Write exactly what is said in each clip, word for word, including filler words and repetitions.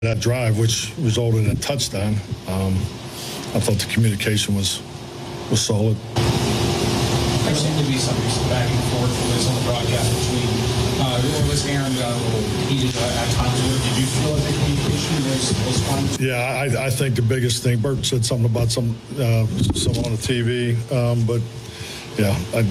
that drive, which resulted in a touchdown. Um, I thought the communication was was solid. There seemed to be some back and forth with on the broadcast between uh, was Aaron got a little heated uh, at times. Did you feel like the communication was, was fine? Yeah, I, I think the biggest thing, Bert said something about some uh, some on the T V, um, but yeah, I,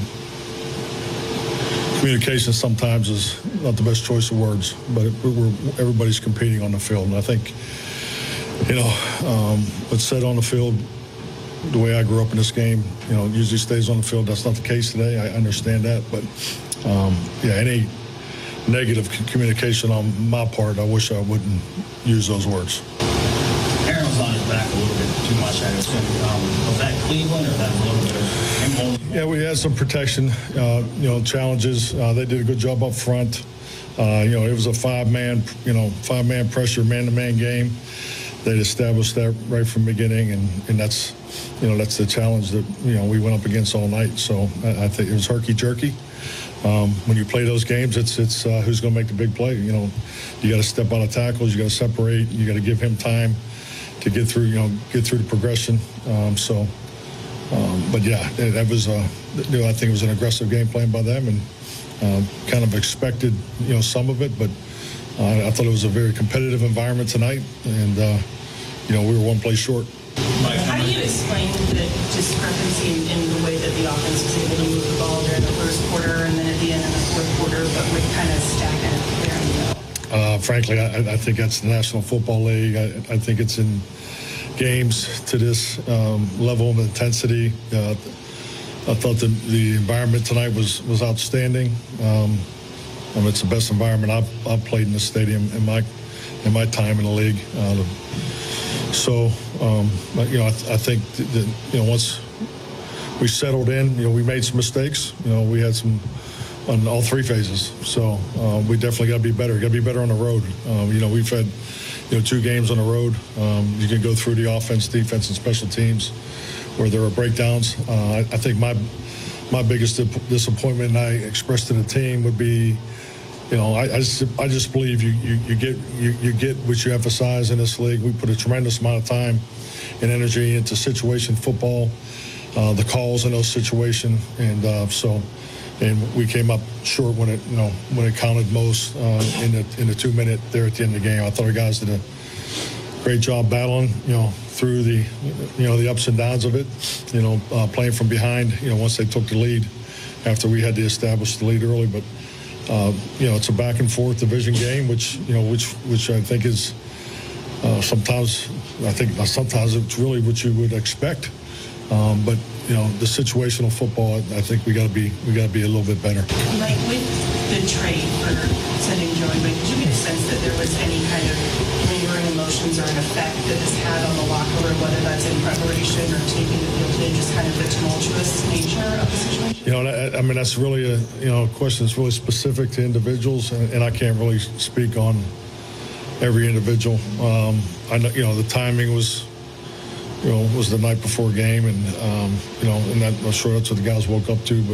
communication sometimes is not the best choice of words, but it, we're, everybody's competing on the field, and I think, you know, um, what's said on the field, the way I grew up in this game, you know, usually stays on the field. That's not the case today. I understand that, but um, yeah, any negative communication on my part, I wish I wouldn't use those words. Aaron was on his back a little bit too much. I assume. Um, was that Cleveland or that a little bit of him? Yeah, we had some protection, uh, you know, challenges. Uh, they did a good job up front. Uh, you know, it was a five-man, you know, five-man pressure, man-to-man game. They established that right from the beginning, and, and that's, you know, that's the challenge that, you know, we went up against all night. So I, I think it was herky-jerky. Um, when you play those games, it's it's uh, who's going to make the big play. You know, you got to step out of tackles, you got to separate, you got to give him time to get through, you know, get through the progression. Um, so, um, but yeah, that was, uh, you know, I think it was an aggressive game plan by them, and uh, kind of expected, you know, some of it, but uh, I thought it was a very competitive environment tonight, and uh, you know, we were one play short. How do you explain the discrepancy in, in the way that the offense was able to move the ball during the first quarter and then at the end of the fourth quarter, but we're kind of stacking it there in the middle? Uh, frankly, I, I think that's the National Football League. I, I think it's in games to this um, level of intensity. Uh, I thought the, the environment tonight was, was outstanding. Um, um, it's the best environment I've, I've played in the stadium in my in my time in the league. Uh, the, so, um, you know, I, I think that, you know, once we settled in, you know, we made some mistakes. You know, we had some on all three phases. So uh, we definitely got to be better. Got to be better on the road. Um, you know, we've had, you know, two games on the road. Um, you can go through the offense, defense, and special teams where there are breakdowns. Uh, I, I think my my biggest disappointment, and I expressed to the team, would be, you know, I, I, just, I just believe you, you, you get you, you get what you emphasize in this league. We put a tremendous amount of time and energy into situation football, uh, the calls in those situations, and uh, so, and we came up short when it, you know, when it counted most uh, in the in the two minute there at the end of the game. I thought our guys did a great job battling, you know, through the, you know, the ups and downs of it, you know, uh, playing from behind, you know, once they took the lead after we had to establish the lead early, but. Uh, you know, it's a back and forth division game, which you know, which which I think is uh, sometimes I think sometimes it's really what you would expect. Um, but you know, the situational football, I think we got to be we got to be a little bit better. Like with the trade for sending Joey, but did you get a sense that there was any kind of lingering emotions or an effect that this had on the locker room, whether that's in preparation or taking the field today, just kind of the tumultuous nature of the situation? You know, I, I mean, that's really a you know question that's really specific to individuals, and, and I can't really speak on every individual. Um, I know, you know, the timing was, you know, was the night before game, and um, you know, and that, I'm sure that's what the guys woke up to. But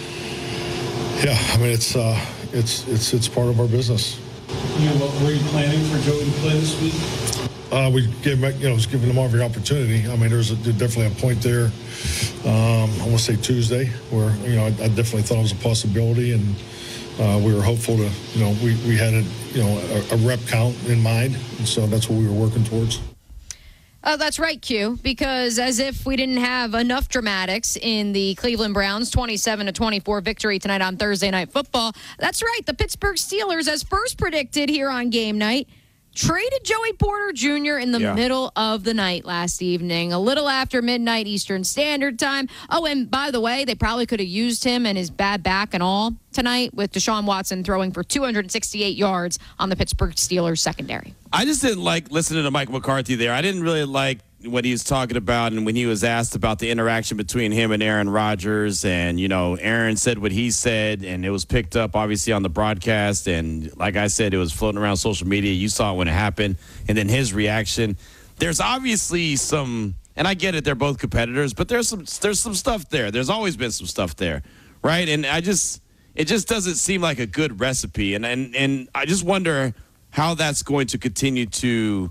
yeah, I mean, it's uh, it's it's it's part of our business. You know, what were you planning for Joey to play this week? Uh, we gave you know, was giving them every opportunity. I mean, there's, a, there's definitely a point there. Um, I want to say Tuesday, where you know I, I definitely thought it was a possibility, and uh, we were hopeful to, you know, we we had a you know a, a rep count in mind, and so that's what we were working towards. Uh, that's right, Q, because as if we didn't have enough dramatics in the Cleveland Browns twenty-seven to twenty-four victory tonight on Thursday Night Football. That's right, the Pittsburgh Steelers, as first predicted here on game night, traded Joey Porter Junior in the yeah. middle of the night last evening, a little after midnight Eastern Standard Time. Oh, and by the way, they probably could have used him and his bad back and all tonight, with Deshaun Watson throwing for two hundred sixty-eight yards on the Pittsburgh Steelers secondary. I just didn't like listening to Mike McCarthy there. I didn't really like what he was talking about, and when he was asked about the interaction between him and Aaron Rodgers, and, you know, Aaron said what he said, and it was picked up, obviously, on the broadcast, and like I said, it was floating around social media. You saw it when it happened, and then his reaction. There's obviously some, and I get it, they're both competitors, but there's some there's some stuff there. There's always been some stuff there, right? And I just, it just doesn't seem like a good recipe, and and, and I just wonder how that's going to continue to